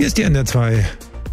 Hier ist die NDR 2.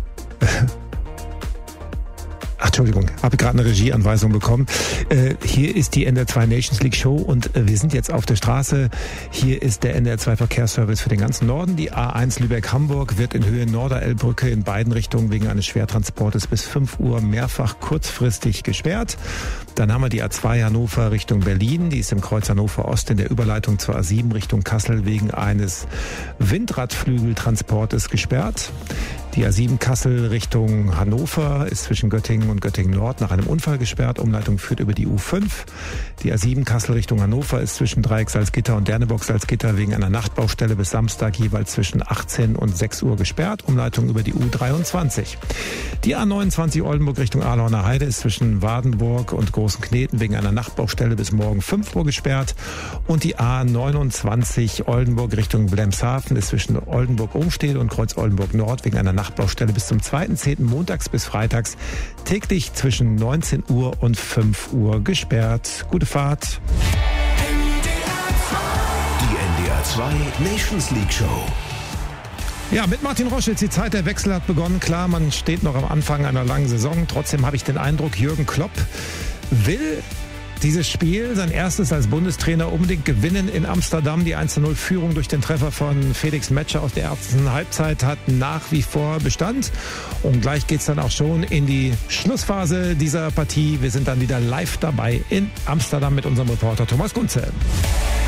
Entschuldigung, habe gerade eine Regieanweisung bekommen. Hier ist die NDR 2 Nations League Show und wir sind jetzt auf der Straße. Hier ist der NDR 2 Verkehrsservice für den ganzen Norden. Die A1 Lübeck-Hamburg wird in Höhe Norderelbbrücke in beiden Richtungen wegen eines Schwertransportes bis 5 Uhr mehrfach kurzfristig gesperrt. Dann haben wir die A2 Hannover Richtung Berlin. Die ist im Kreuz Hannover Ost in der Überleitung zur A7 Richtung Kassel wegen eines Windradflügeltransportes gesperrt. Die A7 Kassel Richtung Hannover ist zwischen Göttingen und Göttingen Nord nach einem Unfall gesperrt. Umleitung führt über die U5. Die A7 Kassel Richtung Hannover ist zwischen Dreieck Salzgitter und Dernebock Salzgitter wegen einer Nachtbaustelle bis Samstag jeweils zwischen 18 und 6 Uhr gesperrt. Umleitung über die U23. Die A29 Oldenburg Richtung Ahlhorner Heide ist zwischen Wadenburg und Großen Kneten wegen einer Nachtbaustelle bis morgen 5 Uhr gesperrt. Und die A29 Oldenburg Richtung Wilhelmshaven ist zwischen Oldenburg-Umstede und Kreuz Oldenburg Nord wegen einer Nachtbaustelle bis zum 2.10. montags bis freitags täglich zwischen 19 Uhr und 5 Uhr gesperrt. Gute Fahrt. Die NDR 2 Nations League Show. Ja, mit Martin Roschitz, die Zeit der Wechsel hat begonnen. Klar, man steht noch am Anfang einer langen Saison. Trotzdem habe ich den Eindruck, Jürgen Klopp will dieses Spiel, sein erstes als Bundestrainer, unbedingt gewinnen in Amsterdam. Die 1:0-Führung durch den Treffer von Felix Metscher aus der ersten Halbzeit hat nach wie vor Bestand. Und gleich geht's dann auch schon in die Schlussphase dieser Partie. Wir sind dann wieder live dabei in Amsterdam mit unserem Reporter Thomas Gunze.